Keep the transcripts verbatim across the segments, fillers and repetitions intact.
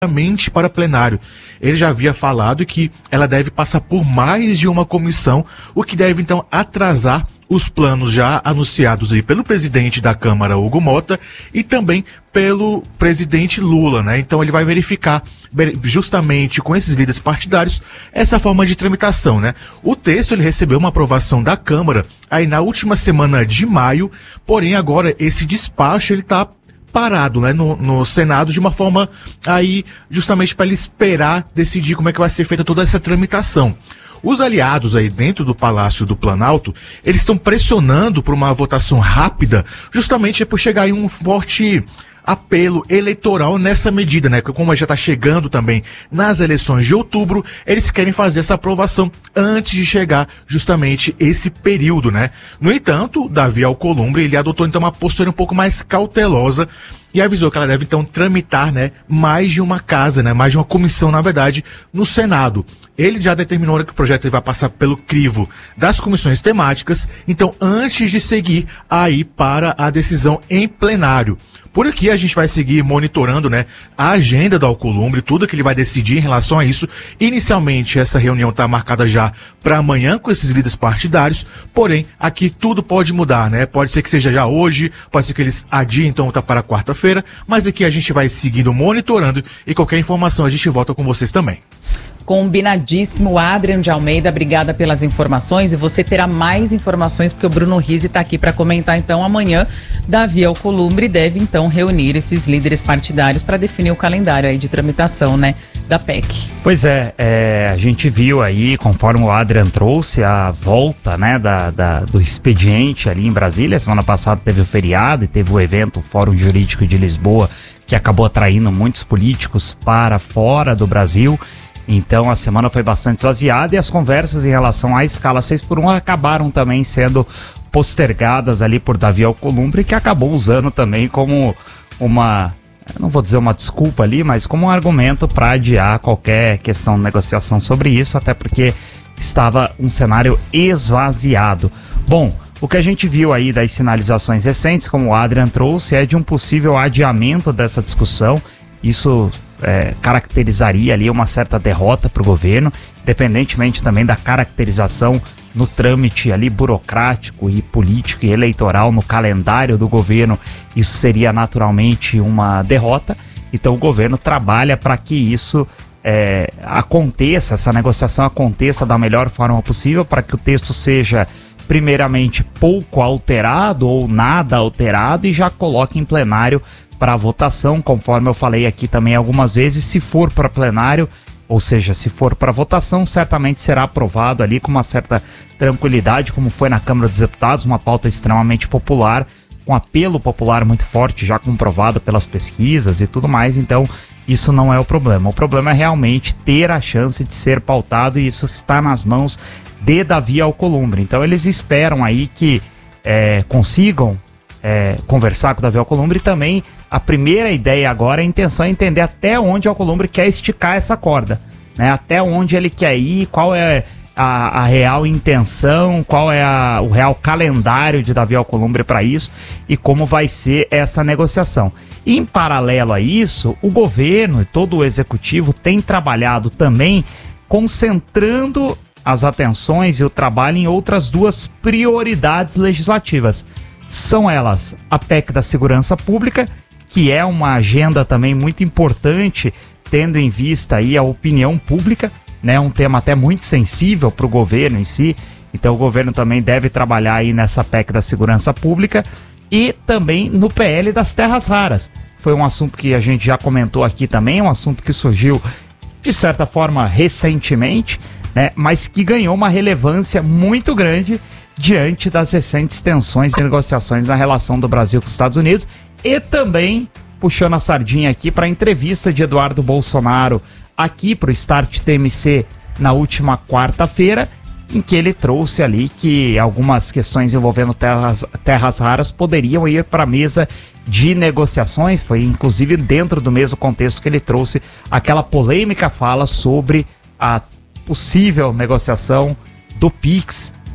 para plenário. Ele já havia falado que ela deve passar por mais de uma comissão, o que deve então atrasar os planos já anunciados aí pelo presidente da Câmara, Hugo Mota, e também pelo presidente Lula, né? Então ele vai verificar justamente com esses líderes partidários essa forma de tramitação, né? O texto ele recebeu uma aprovação da Câmara aí na última semana de maio, porém agora esse despacho ele está parado, né, no, no Senado de uma forma aí justamente para ele esperar decidir como é que vai ser feita toda essa tramitação. Os aliados aí dentro do Palácio do Planalto, eles estão pressionando por uma votação rápida, justamente por chegar aí um forte apelo eleitoral nessa medida, né? Como já está chegando também nas eleições de outubro, eles querem fazer essa aprovação antes de chegar justamente esse período, né? No entanto, Davi Alcolumbre, ele adotou então uma postura um pouco mais cautelosa e avisou que ela deve então tramitar, né, mais de uma casa, né, mais de uma comissão, na verdade, no Senado. Ele já determinou que o projeto vai passar pelo crivo das comissões temáticas, então antes de seguir aí para a decisão em plenário. Por aqui a gente vai seguir monitorando, né, a agenda do Alcolumbre, tudo que ele vai decidir em relação a isso. Inicialmente essa reunião está marcada já para amanhã com esses líderes partidários, porém aqui tudo pode mudar, né? Pode ser que seja já hoje, pode ser que eles adiem então tá para quarta-feira, mas aqui a gente vai seguindo monitorando e qualquer informação a gente volta com vocês também. Combinadíssimo. Adrian de Almeida, obrigada pelas informações, e você terá mais informações porque o Bruno Rizzi está aqui para comentar. Então amanhã Davi Alcolumbre deve então reunir esses líderes partidários para definir o calendário aí de tramitação, né, da P E C. Pois é, é, a gente viu aí, conforme o Adrian trouxe, a volta, né, da, da, do expediente ali em Brasília. Semana passada teve o feriado e teve o evento, o Fórum Jurídico de Lisboa, que acabou atraindo muitos políticos para fora do Brasil. Então a semana foi bastante esvaziada e as conversas em relação à escala seis por um acabaram também sendo postergadas ali por Davi Alcolumbre, que acabou usando também como uma, não vou dizer uma desculpa ali, mas como um argumento para adiar qualquer questão de negociação sobre isso, até porque estava um cenário esvaziado. Bom, o que a gente viu aí das sinalizações recentes, como o Adrian trouxe, é de um possível adiamento dessa discussão. Isso é, caracterizaria ali uma certa derrota para o governo, independentemente também da caracterização no trâmite ali burocrático e político e eleitoral no calendário do governo. Isso seria naturalmente uma derrota. Então o governo trabalha para que isso é, aconteça, essa negociação aconteça da melhor forma possível, para que o texto seja primeiramente pouco alterado ou nada alterado e já coloque em plenário para votação, conforme eu falei aqui também algumas vezes. Se for para plenário, ou seja, se for para votação, certamente será aprovado ali com uma certa tranquilidade, como foi na Câmara dos Deputados, uma pauta extremamente popular, com apelo popular muito forte, já comprovado pelas pesquisas e tudo mais. Então isso não é o problema. O problema é realmente ter a chance de ser pautado, e isso está nas mãos de Davi Alcolumbre. Então eles esperam aí que é, consigam É, conversar com o Davi Alcolumbre. E também a primeira ideia agora, a intenção é entender até onde o Alcolumbre quer esticar essa corda, né? Até onde ele quer ir, qual é a, a real intenção, qual é a, o real calendário de Davi Alcolumbre para isso e como vai ser essa negociação. E, em paralelo a isso, o governo e todo o executivo tem trabalhado também concentrando as atenções e o trabalho em outras duas prioridades legislativas. São elas a P E C da Segurança Pública, que é uma agenda também muito importante, tendo em vista aí a opinião pública, né? Um tema até muito sensível para o governo em si. Então o governo também deve trabalhar aí nessa P E C da Segurança Pública, e também no P L das terras raras. Foi um assunto que a gente já comentou aqui também, um assunto que surgiu de certa forma recentemente, né? Mas que ganhou uma relevância muito grande diante das recentes tensões e negociações na relação do Brasil com os Estados Unidos, e também puxando a sardinha aqui para a entrevista de Eduardo Bolsonaro aqui para o Start T M C na última quarta-feira, em que ele trouxe ali que algumas questões envolvendo terras, terras raras poderiam ir para a mesa de negociações. Foi inclusive dentro do mesmo contexto que ele trouxe aquela polêmica fala sobre a possível negociação do Pix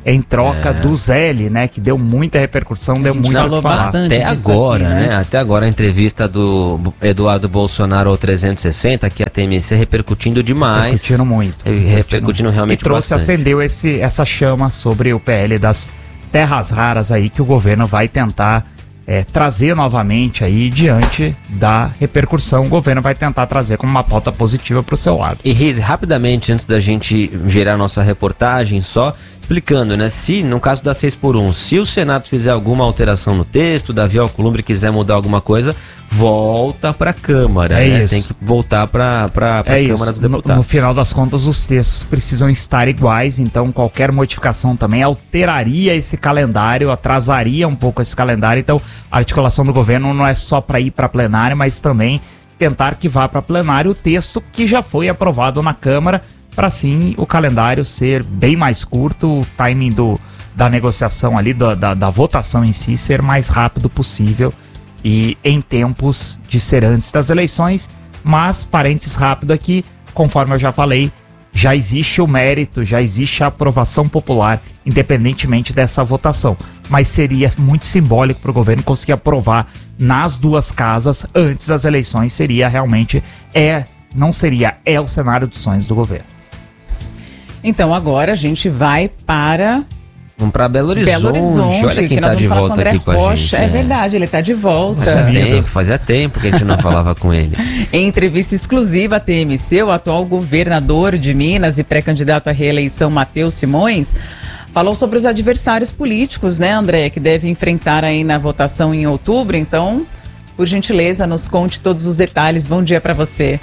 em troca é. do Zélio, né? Que deu muita repercussão, deu muito falou bastante Até agora, aqui, né? né? Até agora a entrevista do Eduardo Bolsonaro ao trezentos e sessenta, que a T M C repercutindo demais. Repercutindo muito. Repercutindo realmente e trouxe, bastante. acendeu esse, essa chama sobre o P L das terras raras aí, que o governo vai tentar é, trazer novamente aí diante da repercussão. O governo vai tentar trazer como uma pauta positiva para o seu lado. E Riz, rapidamente, antes da gente gerar nossa reportagem, só explicando, né? Se, no caso da seis por um, se o Senado fizer alguma alteração no texto, Davi Alcolumbre quiser mudar alguma coisa, volta para a Câmara, é né? Isso. Tem que voltar para a é Câmara dos no, Deputados. no final das contas, os textos precisam estar iguais, então qualquer modificação também alteraria esse calendário, atrasaria um pouco esse calendário. Então, a articulação do governo não é só para ir para plenário, mas também tentar que vá para plenário o texto que já foi aprovado na Câmara, para assim o calendário ser bem mais curto, o timing do, da negociação ali, da, da, da votação em si, ser mais rápido possível e em tempos de ser antes das eleições. Mas, parênteses rápido aqui, conforme eu já falei, já existe o mérito, já existe a aprovação popular, independentemente dessa votação. Mas seria muito simbólico para o governo conseguir aprovar nas duas casas antes das eleições. Seria realmente, é, não seria, é o cenário dos sonhos do governo. Então agora a gente vai para... Vamos para Belo Horizonte. Belo Horizonte, olha quem tá de volta aqui com a gente. É, é verdade, ele tá de volta. Fazia tempo, fazia tempo que a gente não falava com ele. Em entrevista exclusiva à T M C, o atual governador de Minas e pré-candidato à reeleição, Matheus Simões, falou sobre os adversários políticos, né, André, que deve enfrentar aí na votação em outubro. Então, por gentileza, nos conte todos os detalhes. Bom dia para você.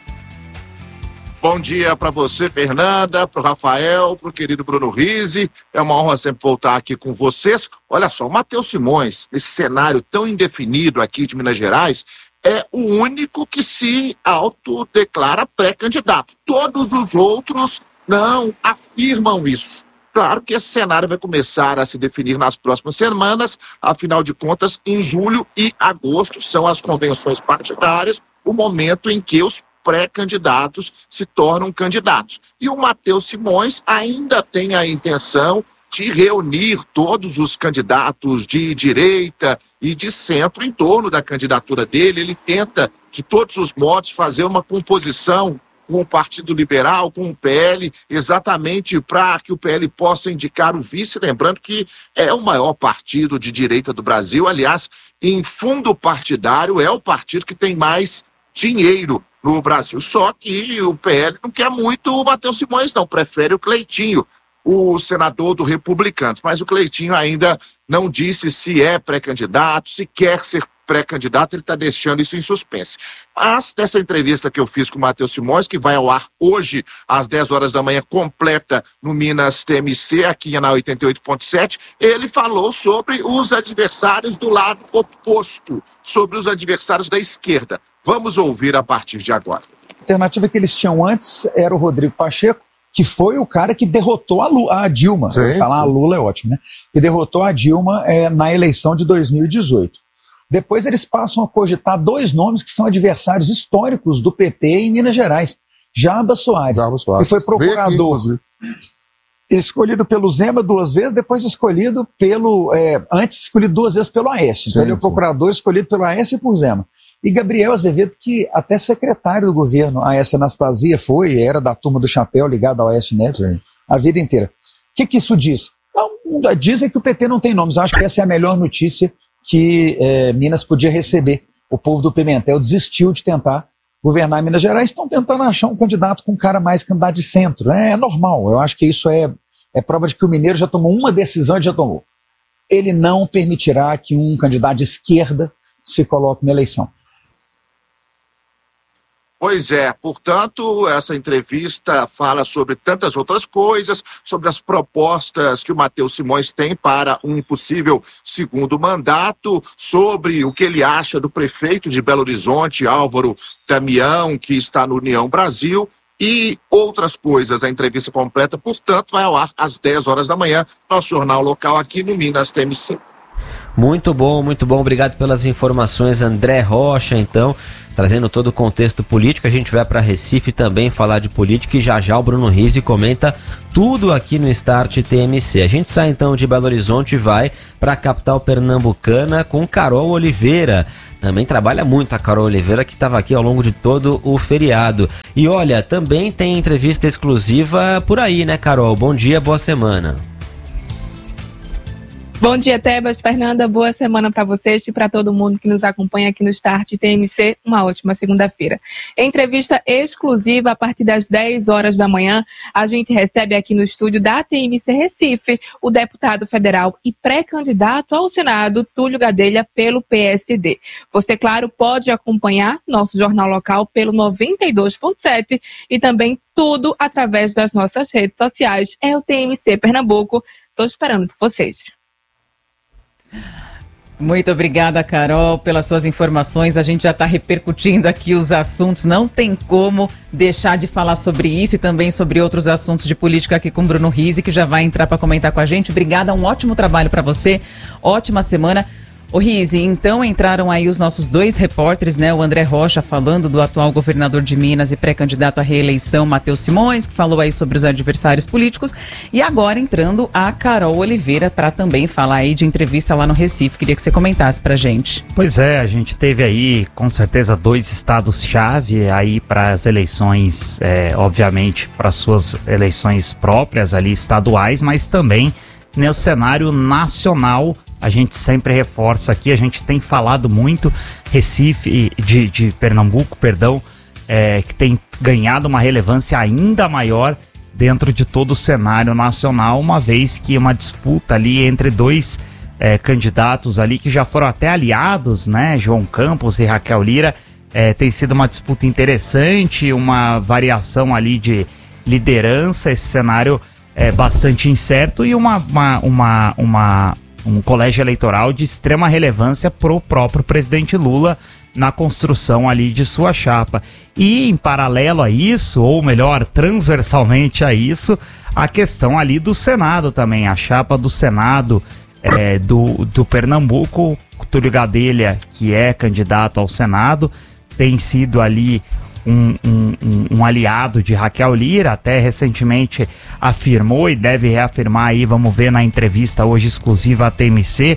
Bom dia para você, Fernanda, para o Rafael, para o querido Bruno Rizzi. É uma honra sempre voltar aqui com vocês. Olha só, o Matheus Simões, nesse cenário tão indefinido aqui de Minas Gerais, é o único que se autodeclara pré-candidato. Todos os outros não afirmam isso. Claro que esse cenário vai começar a se definir nas próximas semanas. Afinal de contas, em julho e agosto são as convenções partidárias, o momento em que os pré-candidatos se tornam candidatos. E o Matheus Simões ainda tem a intenção de reunir todos os candidatos de direita e de centro em torno da candidatura dele. Ele tenta, de todos os modos, fazer uma composição com o Partido Liberal, com o P L, exatamente para que o P L possa indicar o vice, lembrando que é o maior partido de direita do Brasil. Aliás, em fundo partidário, é o partido que tem mais dinheiro no Brasil. Só que o P L não quer muito o Matheus Simões, não. Prefere o Cleitinho, o senador do Republicanos. Mas o Cleitinho ainda não disse se é pré-candidato, se quer ser pré-candidato, ele está deixando isso em suspense. Mas nessa entrevista que eu fiz com o Matheus Simões, que vai ao ar hoje às dez horas da manhã, completa no Minas T M C, aqui na oitenta e oito ponto sete, ele falou sobre os adversários do lado oposto, sobre os adversários da esquerda. Vamos ouvir a partir de agora. A alternativa que eles tinham antes era o Rodrigo Pacheco, que foi o cara que derrotou a, Lu, a Dilma. Sim, falar sim. A Lula é ótimo, né? Que derrotou a Dilma é, na eleição de dois mil e dezoito. Depois eles passam a cogitar dois nomes que são adversários históricos do P T em Minas Gerais. Jarbas Soares, Jarbas Soares. Que foi procurador aqui, escolhido pelo Zema duas vezes, depois escolhido pelo... É, antes escolhido duas vezes pelo Aécio. Sim, então ele é o procurador escolhido pelo Aécio e por Zema. E Gabriel Azevedo, que até secretário do governo, a Aécio Anastasia foi, era da turma do chapéu ligada ao Aécio Neves Sim. a vida inteira. O que, que isso diz? Não, dizem que o P T não tem nomes. Eu acho que essa é a melhor notícia que é, Minas podia receber. O povo do Pimentel desistiu de tentar governar Minas Gerais, estão tentando achar um candidato com um cara mais candidato de centro. É, é normal, eu acho que isso é, é prova de que o mineiro já tomou uma decisão e já tomou. Ele não permitirá que um candidato de esquerda se coloque na eleição. Pois é, portanto, essa entrevista fala sobre tantas outras coisas, sobre as propostas que o Matheus Simões tem para um possível segundo mandato, sobre o que ele acha do prefeito de Belo Horizonte, Álvaro Damião, que está no União Brasil, e outras coisas. A entrevista completa, portanto, vai ao ar às dez horas da manhã, nosso jornal local aqui no Minas T M C. Muito bom, muito bom. Obrigado pelas informações, André Rocha, então, trazendo todo o contexto político. A gente vai para Recife também falar de política e já já o Bruno Rizzi comenta tudo aqui no Start T M C. A gente sai então de Belo Horizonte e vai para a capital pernambucana com Carol Oliveira. Também trabalha muito a Carol Oliveira, que estava aqui ao longo de todo o feriado. E olha, também tem entrevista exclusiva por aí, né, Carol? Bom dia, boa semana. Bom dia, Tebas, Fernanda, boa semana para vocês e para todo mundo que nos acompanha aqui no Start T M C, uma ótima segunda-feira. Entrevista exclusiva a partir das dez horas da manhã, a gente recebe aqui no estúdio da T M C Recife o deputado federal e pré-candidato ao Senado, Túlio Gadelha, pelo P S D. Você, claro, pode acompanhar nosso jornal local pelo noventa e dois ponto sete e também tudo através das nossas redes sociais. É o T M C Pernambuco, estou esperando por vocês. Muito obrigada, Carol, pelas suas informações. A gente já está repercutindo aqui os assuntos. Não tem como deixar de falar sobre isso e também sobre outros assuntos de política aqui com o Bruno Rizzi, que já vai entrar para comentar com a gente. Obrigada, um ótimo trabalho para você. Ótima semana. Ô Rizzi, então entraram aí os nossos dois repórteres, né? O André Rocha falando do atual governador de Minas e pré-candidato à reeleição, Matheus Simões, que falou aí sobre os adversários políticos. E agora entrando a Carol Oliveira para também falar aí de entrevista lá no Recife. Queria que você comentasse pra gente. Pois é, a gente teve aí com certeza dois estados-chave aí para as eleições, é, obviamente para suas eleições próprias ali estaduais, mas também no cenário nacional. A gente sempre reforça aqui, a gente tem falado muito, Recife, de, de Pernambuco, perdão, é, que tem ganhado uma relevância ainda maior dentro de todo o cenário nacional, uma vez que uma disputa ali entre dois é, candidatos ali que já foram até aliados, né, João Campos e Raquel Lira, é, tem sido uma disputa interessante, uma variação ali de liderança, esse cenário é bastante incerto e uma, uma, uma, uma um colégio eleitoral de extrema relevância para o próprio presidente Lula na construção ali de sua chapa. E em paralelo a isso, ou melhor, transversalmente a isso, a questão ali do Senado também, a chapa do Senado é, do, do Pernambuco, Túlio Gadelha, que é candidato ao Senado, tem sido ali Um, um, um aliado de Raquel Lira, até recentemente afirmou e deve reafirmar aí, vamos ver na entrevista hoje exclusiva à T M C,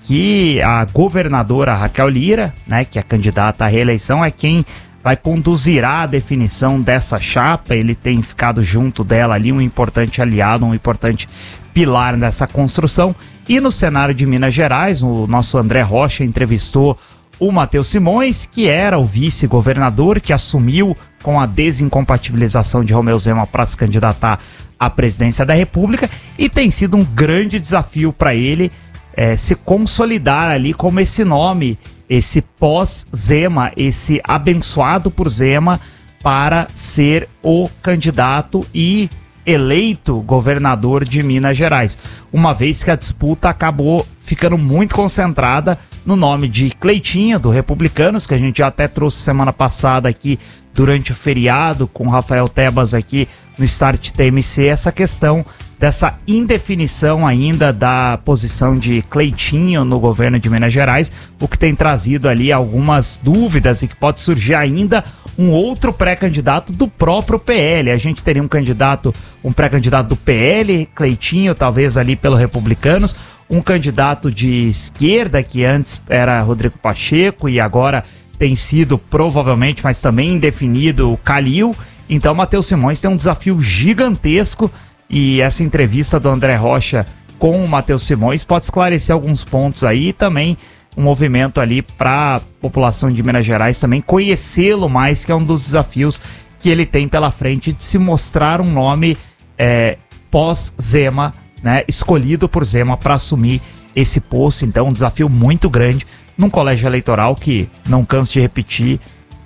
que a governadora Raquel Lira, né, que é candidata à reeleição, é quem vai conduzir a definição dessa chapa. Ele tem ficado junto dela ali, um importante aliado, um importante pilar dessa construção. E no cenário de Minas Gerais, o nosso André Rocha entrevistou o Matheus Simões, que era o vice-governador, que assumiu com a desincompatibilização de Romeu Zema para se candidatar à presidência da República, e tem sido um grande desafio para ele é, se consolidar ali como esse nome, esse pós-Zema, esse abençoado por Zema, para ser o candidato e eleito governador de Minas Gerais, uma vez que a disputa acabou ficando muito concentrada no nome de Cleitinho, do Republicanos, que a gente já até trouxe semana passada aqui durante o feriado com o Rafael Tebas aqui no Start T M C, essa questão dessa indefinição ainda da posição de Cleitinho no governo de Minas Gerais, o que tem trazido ali algumas dúvidas e que pode surgir ainda um outro pré-candidato do próprio P L. A gente teria um candidato, um pré-candidato do P L, Cleitinho, talvez ali pelo Republicanos, um candidato de esquerda, que antes era Rodrigo Pacheco e agora tem sido provavelmente, mas também indefinido, o Calil. Então, Matheus Simões tem um desafio gigantesco e essa entrevista do André Rocha com o Matheus Simões pode esclarecer alguns pontos aí e também um movimento ali para a população de Minas Gerais também conhecê-lo mais, que é um dos desafios que ele tem pela frente de se mostrar um nome é, pós-Zema, né, escolhido por Zema para assumir esse posto. Então, um desafio muito grande num colégio eleitoral que, não canso de repetir,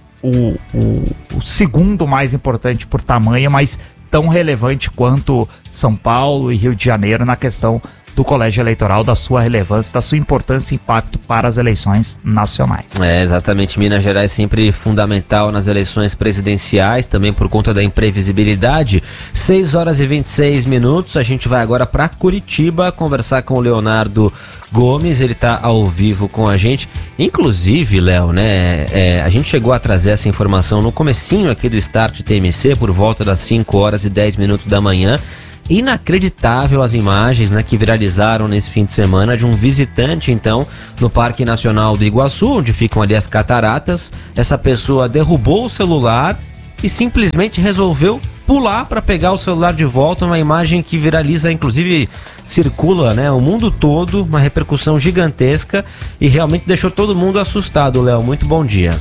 o, o, o segundo mais importante por tamanho, mas tão relevante quanto São Paulo e Rio de Janeiro na questão do Colégio Eleitoral, da sua relevância, da sua importância e impacto para as eleições nacionais. É, exatamente. Minas Gerais sempre fundamental nas eleições presidenciais, também por conta da imprevisibilidade. seis horas e vinte e seis minutos, a gente vai agora para Curitiba conversar com o Leonardo Gomes, ele está ao vivo com a gente. Inclusive, Léo, né, é, a gente chegou a trazer essa informação no comecinho aqui do Start T M C, por volta das cinco horas e dez minutos da manhã. Inacreditável as imagens, né, que viralizaram nesse fim de semana de um visitante, então, no Parque Nacional do Iguaçu, onde ficam ali as cataratas. Essa pessoa derrubou o celular e simplesmente resolveu pular para pegar o celular de volta. Uma imagem que viraliza, inclusive circula, né, o mundo todo, uma repercussão gigantesca e realmente deixou todo mundo assustado. Léo, muito bom dia.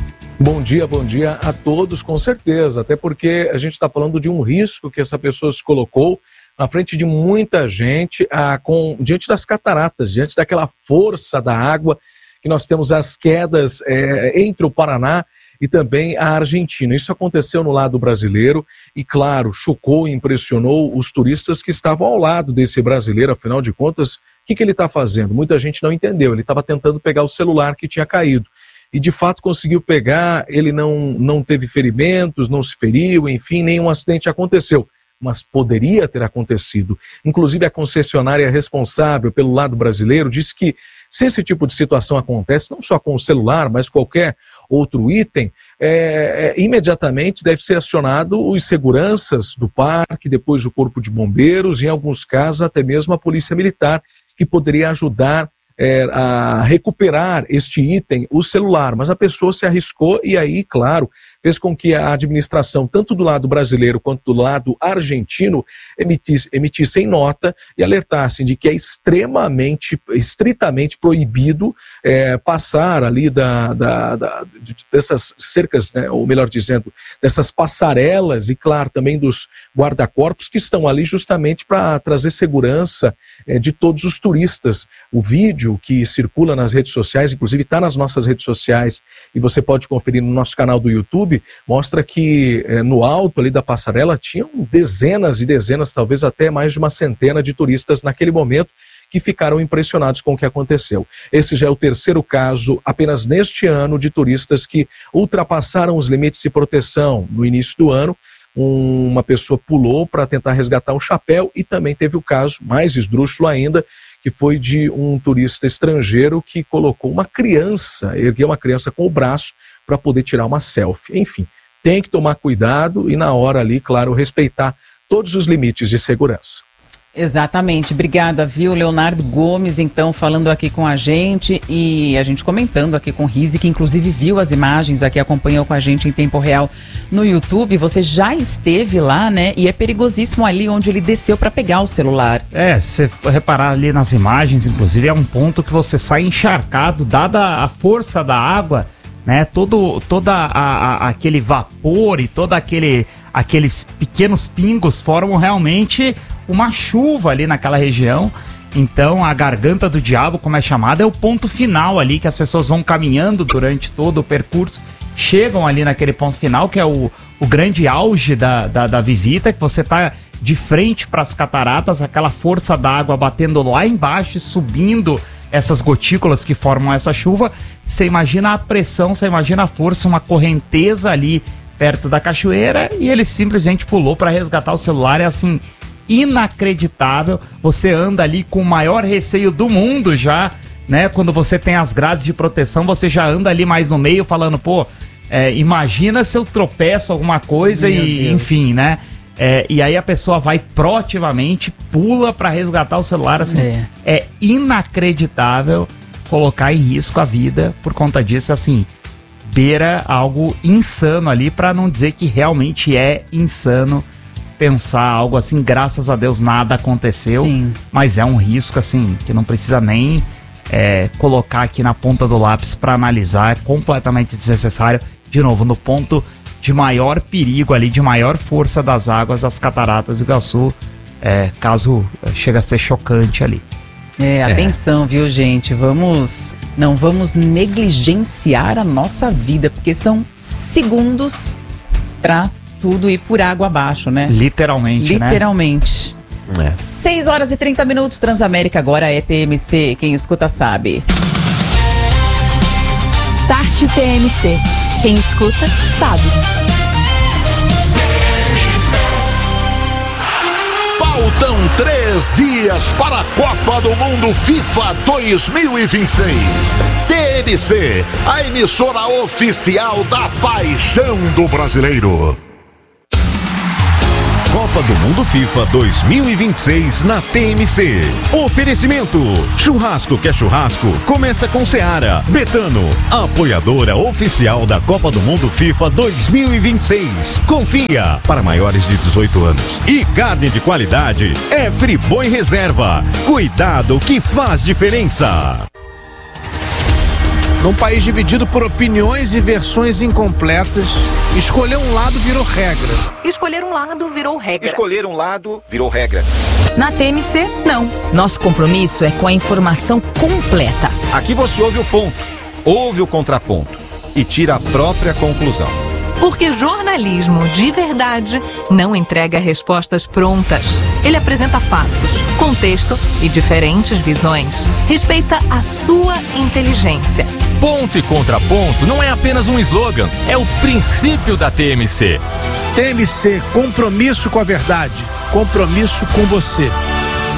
Bom dia, bom dia a todos, com certeza, até porque a gente está falando de um risco que essa pessoa se colocou na frente de muita gente, ah, com, diante das cataratas, diante daquela força da água, que nós temos as quedas é, entre o Paraná e também a Argentina. Isso aconteceu no lado brasileiro e, claro, chocou e impressionou os turistas que estavam ao lado desse brasileiro. Afinal de contas, o que, que ele está fazendo? Muita gente não entendeu, ele estava tentando pegar o celular que tinha caído. E de fato conseguiu pegar, ele não, não teve ferimentos, não se feriu, enfim, nenhum acidente aconteceu. Mas poderia ter acontecido. Inclusive a concessionária responsável pelo lado brasileiro disse que se esse tipo de situação acontece, não só com o celular, mas qualquer outro item, é, é, imediatamente deve ser acionado os seguranças do parque, depois o corpo de bombeiros, em alguns casos até mesmo a polícia militar, que poderia ajudar É, a recuperar este item, o celular, mas a pessoa se arriscou e aí, claro, fez com que a administração, tanto do lado brasileiro quanto do lado argentino, emitisse, emitissem nota e alertassem de que é extremamente, estritamente proibido é, passar ali da, da, da, dessas cercas, né, ou melhor dizendo, dessas passarelas e, claro, também dos guarda-corpos que estão ali justamente para trazer segurança é, de todos os turistas. O vídeo que circula nas redes sociais, inclusive está nas nossas redes sociais e você pode conferir no nosso canal do YouTube, mostra que eh, no alto ali da passarela tinham dezenas e dezenas, talvez até mais de uma centena de turistas naquele momento que ficaram impressionados com o que aconteceu. Esse já é o terceiro caso apenas neste ano de turistas que ultrapassaram os limites de proteção. No início do ano, um, uma pessoa pulou para tentar resgatar um chapéu e também teve o caso, mais esdrúxulo ainda, que foi de um turista estrangeiro que colocou uma criança, ergueu uma criança com o braço para poder tirar uma selfie. Enfim, tem que tomar cuidado e na hora ali, claro, respeitar todos os limites de segurança. Exatamente, obrigada, viu, Leonardo Gomes, então, falando aqui com a gente e a gente comentando aqui com o Rizzi, que inclusive viu as imagens aqui, acompanhou com a gente em tempo real no YouTube. Você já esteve lá, né, e é perigosíssimo ali onde ele desceu para pegar o celular. É, se você reparar ali nas imagens, inclusive, é um ponto que você sai encharcado, dada a força da água, né, todo, toda a, a, aquele vapor e todo aquele, aqueles pequenos pingos formam realmente uma chuva ali naquela região. Então a garganta do diabo, como é chamada, é o ponto final ali que as pessoas vão caminhando durante todo o percurso, chegam ali naquele ponto final que é o, o grande auge da, da, da visita, que você tá de frente para as cataratas, aquela força d'água batendo lá embaixo e subindo essas gotículas que formam essa chuva. Você imagina a pressão, você imagina a força, uma correnteza ali perto da cachoeira, e ele simplesmente pulou para resgatar o celular. É assim, inacreditável. Você anda ali com o maior receio do mundo já, né? Quando você tem as grades de proteção, você já anda ali mais no meio falando, pô, é, imagina se eu tropeço alguma coisa. Meu e Deus. Enfim, né? É, e aí a pessoa vai proativamente, pula para resgatar o celular, assim, é. é inacreditável colocar em risco a vida por conta disso, assim, beira algo insano ali, para não dizer que realmente é insano pensar algo assim. Graças a Deus nada aconteceu. Sim. Mas é um risco, assim, que não precisa nem é, colocar aqui na ponta do lápis para analisar, é completamente desnecessário. De novo, no ponto de maior perigo ali, de maior força das águas, as cataratas do Iguaçu, é, caso chega a ser chocante ali. É, atenção, é. viu, gente? Vamos, não vamos negligenciar a nossa vida, porque são segundos para tudo ir por água abaixo, né? Literalmente, Literalmente. né? É. seis horas e trinta minutos, Transamérica agora é T M C. Quem escuta sabe. Start T M C. Quem escuta sabe. Faltam três dias para a Copa do Mundo FIFA dois mil e vinte e seis. T M C, a emissora oficial da paixão do brasileiro. Copa do Mundo FIFA dois mil e vinte e seis na T M C. Oferecimento: churrasco que é churrasco, começa com Seara. Betano, apoiadora oficial da Copa do Mundo FIFA dois mil e vinte e seis. Confia, para maiores de dezoito anos. E carne de qualidade é Friboi Reserva. Cuidado que faz diferença. Num país dividido por opiniões e versões incompletas, escolher um lado virou regra. Escolher um lado virou regra. Escolher um lado virou regra. Na T M C, não. Nosso compromisso é com a informação completa. Aqui você ouve o ponto, ouve o contraponto e tira a própria conclusão. Porque jornalismo de verdade não entrega respostas prontas. Ele apresenta fatos, contexto e diferentes visões. Respeita a sua inteligência. Ponto e contraponto não é apenas um slogan, é o princípio da T M C. T M C, compromisso com a verdade, compromisso com você.